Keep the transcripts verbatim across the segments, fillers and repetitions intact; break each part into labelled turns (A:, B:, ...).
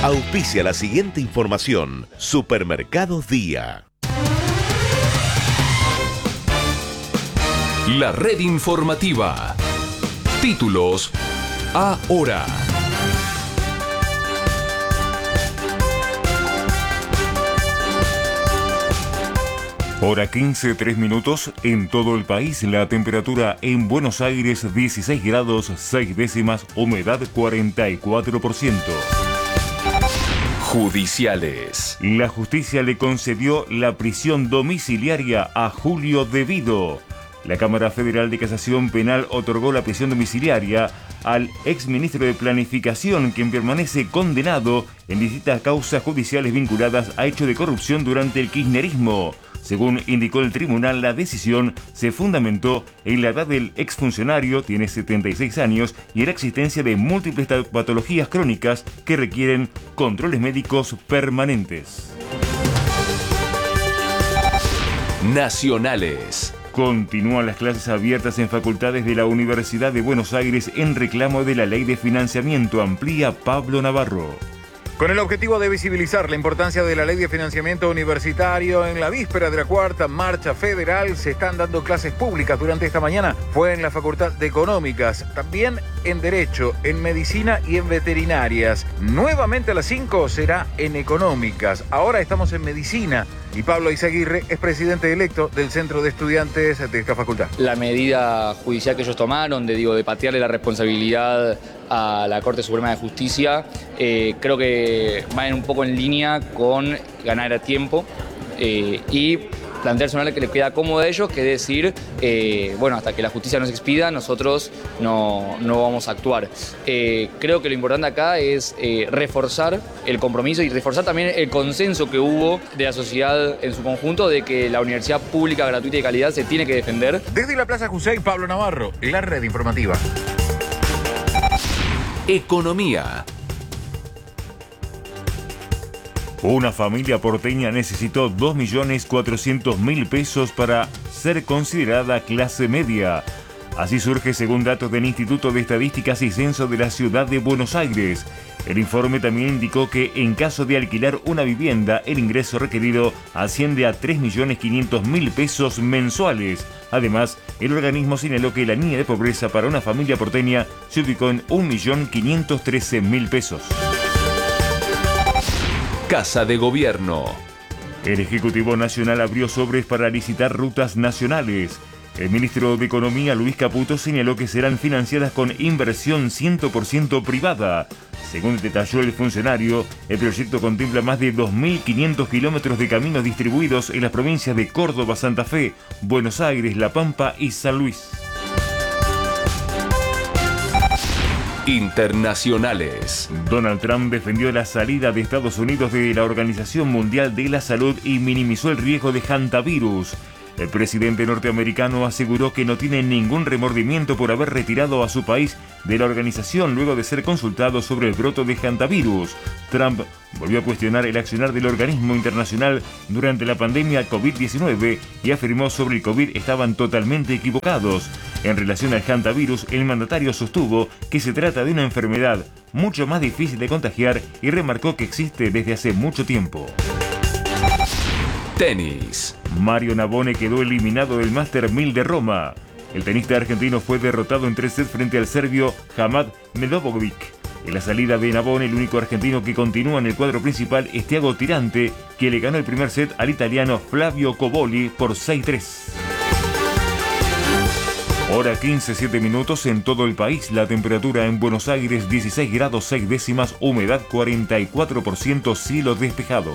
A: Auspicia la siguiente información. Supermercados Día.
B: La red informativa. Títulos ahora.
C: Hora quince, tres minutos. En todo el país, la temperatura en Buenos Aires dieciséis grados seis décimas, humedad cuarenta y cuatro por ciento.
B: Judiciales.
C: La justicia le concedió la prisión domiciliaria a Julio Devido. La Cámara Federal de Casación Penal otorgó la prisión domiciliaria al exministro de Planificación, quien permanece condenado en distintas causas judiciales vinculadas a hechos de corrupción durante el kirchnerismo. Según indicó el tribunal, la decisión se fundamentó en la edad del exfuncionario, tiene setenta y seis años, y en la existencia de múltiples patologías crónicas que requieren controles médicos permanentes.
B: Nacionales.
C: Continúan las clases abiertas en facultades de la Universidad de Buenos Aires en reclamo de la Ley de Financiamiento, amplía Pablo Navarro.
D: Con el objetivo de visibilizar la importancia de la Ley de Financiamiento Universitario, en la víspera de la cuarta marcha federal se están dando clases públicas durante esta mañana. Fue en la Facultad de Económicas, también en Derecho, en Medicina y en Veterinarias. Nuevamente a las cinco será en Económicas. Ahora estamos en Medicina y Pablo Izaguirre es presidente electo del Centro de Estudiantes de esta facultad.
E: La medida judicial que ellos tomaron, de, digo, de patearle la responsabilidad a la Corte Suprema de Justicia, eh, creo que va un poco en línea con ganar a tiempo eh, y plantearse una ley que le queda cómodo a ellos, que es decir, eh, bueno, hasta que la justicia nos expida, nosotros no, no vamos a actuar. Eh, creo que lo importante acá es eh, reforzar el compromiso y reforzar también el consenso que hubo de la sociedad en su conjunto de que la universidad pública, gratuita y de calidad se tiene que defender.
D: Desde la Plaza Jusey, Pablo Navarro, la red informativa.
B: Economía.
C: Una familia porteña necesitó dos millones cuatrocientos mil pesos para ser considerada clase media. Así surge según datos del Instituto de Estadísticas y Censo de la Ciudad de Buenos Aires. El informe también indicó que en caso de alquilar una vivienda, el ingreso requerido asciende a tres millones quinientos mil pesos mensuales. Además, el organismo señaló que la línea de pobreza para una familia porteña se ubicó en un millón quinientos trece mil pesos.
B: Casa de Gobierno.
C: El Ejecutivo Nacional abrió sobres para licitar rutas nacionales. El ministro de Economía, Luis Caputo, señaló que serán financiadas con inversión cien por ciento privada. Según detalló el funcionario, el proyecto contempla más de dos mil quinientos kilómetros de caminos distribuidos en las provincias de Córdoba, Santa Fe, Buenos Aires, La Pampa y San Luis.
B: Internacionales.
C: Donald Trump defendió la salida de Estados Unidos de la Organización Mundial de la Salud y minimizó el riesgo de hantavirus. El presidente norteamericano aseguró que no tiene ningún remordimiento por haber retirado a su país de la organización luego de ser consultado sobre el brote de hantavirus. Trump volvió a cuestionar el accionar del organismo internacional durante la pandemia COVID diecinueve y afirmó sobre el COVID estaban totalmente equivocados. En relación al hantavirus, el mandatario sostuvo que se trata de una enfermedad mucho más difícil de contagiar y remarcó que existe desde hace mucho tiempo.
B: Tenis.
C: Mario Navone quedó eliminado del Master mil de Roma. El tenista argentino fue derrotado en tres sets frente al serbio Hamad Medovovic. En la salida de Navone, el único argentino que continúa en el cuadro principal es Thiago Tirante, que le ganó el primer set al italiano Flavio Coboli por seis tres. Hora quince, siete minutos en todo el país. La temperatura en Buenos Aires dieciséis grados seis décimas, humedad cuarenta y cuatro por ciento, cielo despejado.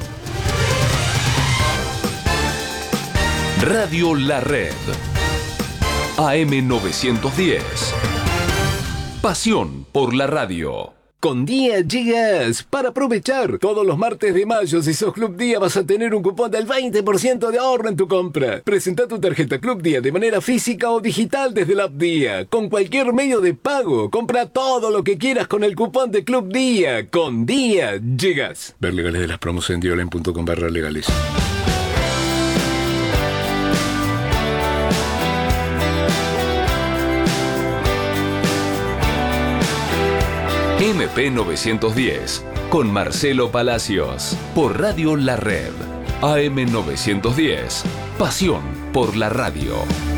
B: Radio La Red. A M novecientos diez. Pasión por la radio.
F: Con Día llegas para aprovechar. Todos los martes de mayo, si sos Club Día, vas a tener un cupón del veinte por ciento de ahorro en tu compra. Presenta tu tarjeta Club Día de manera física o digital desde la app Día. Con cualquier medio de pago. Compra todo lo que quieras con el cupón de Club Día. Con Día llegas. Ver legales de las promos en diolen punto com barra legales.
B: M P novecientos diez, con Marcelo Palacios, por Radio La Red. A M novecientos diez, pasión por la radio.